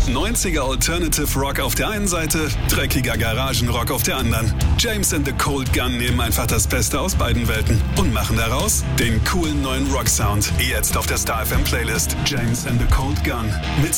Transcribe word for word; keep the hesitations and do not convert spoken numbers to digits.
neunziger Alternative Rock auf der einen Seite, dreckiger Garagenrock auf der anderen. James and the Cold Gun nehmen einfach das Beste aus beiden Welten und machen daraus den coolen neuen Rock-Sound. Jetzt auf der Star F M Playlist. James and the Cold Gun mit